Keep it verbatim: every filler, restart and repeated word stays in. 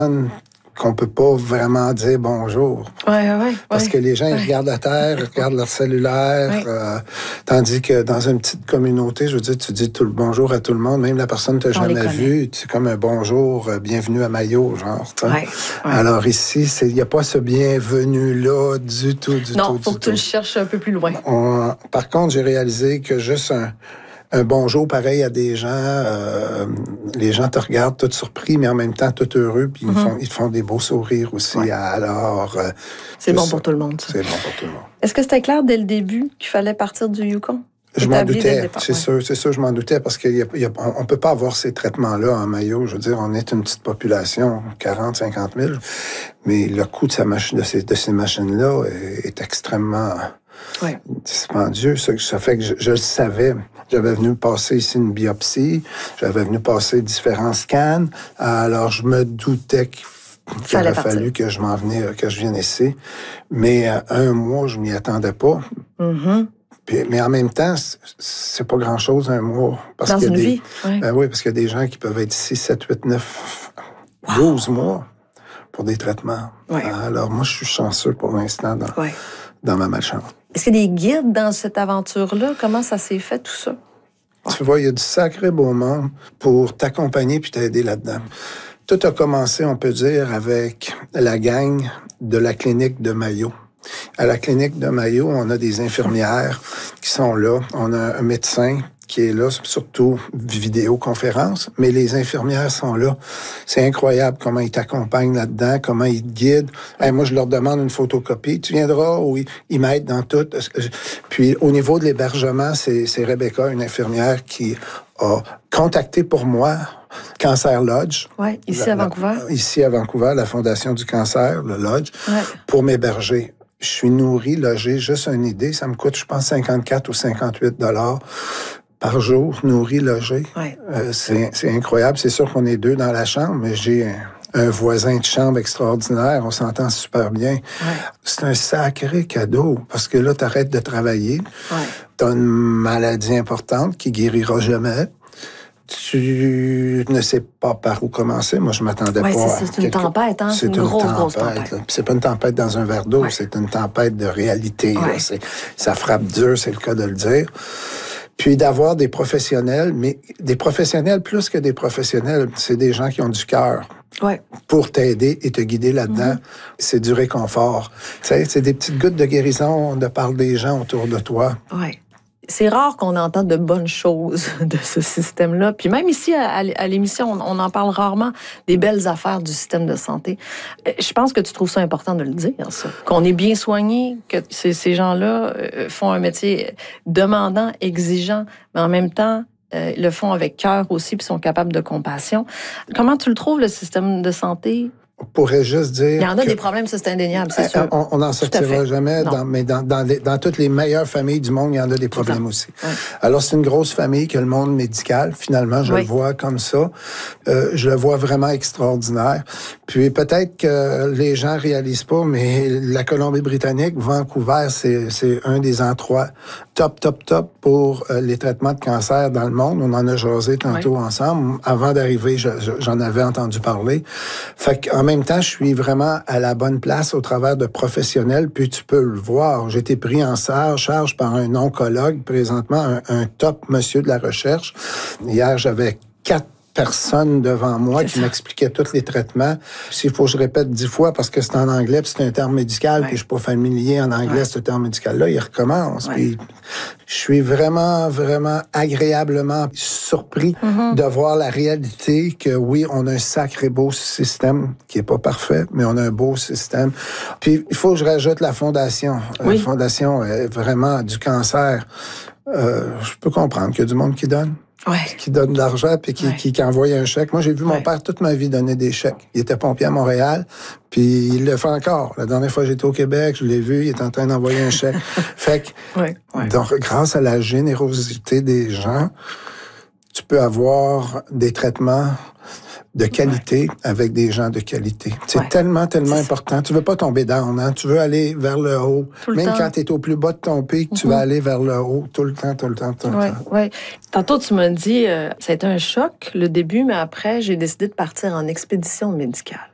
qu'on peut pas vraiment dire bonjour. Oui, oui. Parce ouais. que les gens, ils ouais. regardent la terre, ils regardent leur cellulaire. Ouais. Euh, tandis que dans une petite communauté, je veux dire, tu dis tout le bonjour à tout le monde, même la personne que tu n'as jamais vue, c'est comme un bonjour, euh, bienvenue à Mayo, genre. Ouais. Ouais. Alors ici, il n'y a pas ce bienvenu-là du tout, du non, tout, Non, il faut du que tout. tu le cherches un peu plus loin. On, par contre, j'ai réalisé que juste un... Un bonjour pareil à des gens, euh, les gens te regardent tout surpris, mais en même temps tout heureux, puis mm-hmm. ils, font, ils te font des beaux sourires aussi. Ouais. Alors, euh, c'est bon ça. Pour tout le monde. Ça. C'est bon pour tout le monde. Est-ce que c'était clair dès le début qu'il fallait partir du Yukon? Je m'en doutais, c'est ouais. sûr, c'est sûr, je m'en doutais, parce qu'on ne peut pas avoir ces traitements-là en Mayo. Je veux dire, on est une petite population, quarante, cinquante mille, mais le coût de, sa machine, de, ces, de ces machines-là est, est extrêmement... Ouais. dispendieux. Ça, ça fait que je, je le savais. J'avais venu passer ici une biopsie, j'avais venu passer différents scans, alors je me doutais qu'il qu'il aurait fallu que je m'en venais, que je vienne ici. Mais euh, un mois, je m'y attendais pas. Mm-hmm. Puis, mais en même temps, c'est pas grand-chose un mois. Parce Dans qu'il y a une des, vie, oui. Ben oui, parce qu'il y a des gens qui peuvent être ici sept, huit, neuf, wow. douze mois pour des traitements. Ouais. Alors moi, je suis chanceux pour l'instant dans, ouais. dans ma malchance. Est-ce qu'il y a des guides dans cette aventure-là? Comment ça s'est fait, tout ça? Ouais. Tu vois, il y a du sacré beau monde pour t'accompagner puis t'aider là-dedans. Tout a commencé, on peut dire, avec la gang de la clinique de Mayo. À la clinique de Mayo, on a des infirmières qui sont là. On a un médecin qui est là, surtout vidéoconférence, mais les infirmières sont là. C'est incroyable comment ils t'accompagnent là-dedans, comment ils te guident. Hey, moi, je leur demande une photocopie. Tu viendras? Oui, ils m'aident dans tout. Puis, au niveau de l'hébergement, c'est, c'est Rebecca, une infirmière, qui a contacté pour moi Cancer Lodge. Oui, ici la, à Vancouver. La, ici à Vancouver, la Fondation du cancer, le Lodge, ouais. pour m'héberger. Je suis nourri, logé, juste une idée, ça me coûte, je pense, cinquante-quatre ou cinquante-huit dollars par jour, nourri, logé. Ouais. Euh, c'est, c'est incroyable. C'est sûr qu'on est deux dans la chambre, mais j'ai un, un voisin de chambre extraordinaire. On s'entend super bien. Ouais. C'est un sacré cadeau, parce que là, t'arrêtes de travailler. Ouais. T'as une maladie importante qui guérira jamais. Tu ne sais pas par où commencer. Moi, je m'attendais ouais, pas c'est, à... C'est une quelque... tempête, hein? C'est une, une grosse, tempête, grosse tempête. C'est pas une tempête dans un verre d'eau, ouais. c'est une tempête de réalité. Ouais. Là. C'est, ça frappe dur, c'est le cas de le dire. Puis d'avoir des professionnels, mais des professionnels plus que des professionnels, c'est des gens qui ont du cœur. Ouais. Pour t'aider et te guider là-dedans, mm-hmm. c'est du réconfort. Tu sais, c'est des petites gouttes de guérison de part des gens autour de toi. Ouais. C'est rare qu'on entende de bonnes choses de ce système-là. Puis même ici, à, à l'émission, on, on en parle rarement des belles affaires du système de santé. Je pense que tu trouves ça important de le dire, ça. Qu'on est bien soigné, que ces, ces gens-là font un métier demandant, exigeant, mais en même temps, euh, le font avec cœur aussi, puis sont capables de compassion. Comment tu le trouves, le système de santé? On pourrait juste dire... Il y en a que, des problèmes, ça c'est indéniable, c'est sûr. On n'en sortira jamais, dans, mais dans, dans, les, dans toutes les meilleures familles du monde, il y en a des problèmes aussi. Ouais. Alors, c'est une grosse famille que le monde médical, finalement, je oui. le vois comme ça. Euh, je le vois vraiment extraordinaire. Puis peut-être que les gens réalisent pas, mais la Colombie-Britannique, Vancouver, c'est, c'est un des endroits top, top, top pour euh, les traitements de cancer dans le monde. On en a jasé tantôt oui. ensemble. Avant d'arriver, je, je, j'en avais entendu parler. Fait qu'en même temps, je suis vraiment à la bonne place au travers de professionnels, puis tu peux le voir. J'ai été pris en charge par un oncologue, présentement, un, un top monsieur de la recherche. Hier, j'avais quatre personne devant moi qui m'expliquait tous les traitements. S'il faut que je répète dix fois parce que c'est en anglais, puis c'est un terme médical, ouais. puis je suis pas familier en anglais, ouais. ce terme médical-là, il recommence. Ouais. Puis je suis vraiment, vraiment agréablement surpris mm-hmm. de voir la réalité que oui, on a un sacré beau système qui est pas parfait, mais on a un beau système. Puis il faut que je rajoute la fondation. Oui. La fondation est vraiment du cancer. Euh, je peux comprendre qu'il y a du monde qui donne. Ouais. Qui donne de l'argent puis qui, ouais. qui, qui envoie un chèque. Moi, j'ai vu ouais. mon père toute ma vie donner des chèques. Il était pompier à Montréal, puis il le fait encore. La dernière fois que j'étais au Québec, je l'ai vu, il est en train d'envoyer un chèque. Fait que, ouais. Ouais. donc, grâce à la générosité des gens, tu peux avoir des traitements de qualité ouais. avec des gens de qualité. C'est ouais. tellement, tellement c'est important. Ça. Tu veux pas tomber down, hein? Tu veux aller vers le haut. Tout le Même temps. quand tu es au plus bas de ton pic, mm-hmm. tu vas aller vers le haut tout le temps, tout le temps, tout le ouais, temps. Ouais. Tantôt, tu m'as dit, euh, ça a été un choc, le début, mais après, j'ai décidé de partir en expédition médicale.